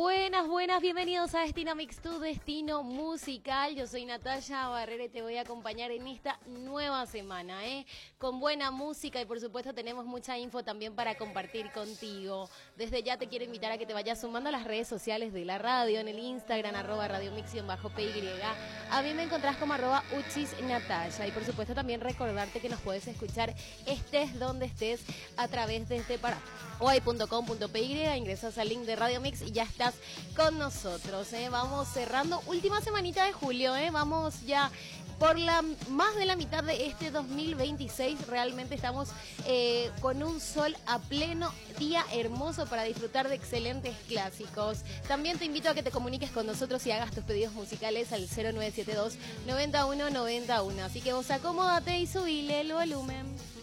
Buenas, buenas, bienvenidos a Destino Mix, tu destino musical. Yo soy Natalia Barrera y te voy a acompañar en esta nueva semana, con buena música y por supuesto tenemos mucha info también para compartir contigo. Desde ya te quiero invitar a que te vayas sumando a las redes sociales de la radio, en el Instagram, @radiomix_py. A mí me encontrás como @uchisnatalia y por supuesto también recordarte que nos puedes escuchar estés donde estés a través de este hoy.com.py, ingresas al link de Radio Mix y ya estás con nosotros. Vamos cerrando última semanita de julio, vamos ya por más de la mitad de este 2026. Realmente estamos con un sol a pleno, día hermoso para disfrutar de excelentes clásicos. También te invito a que te comuniques con nosotros y hagas tus pedidos musicales al 0972 9191. Así que vos acomódate y subile el volumen.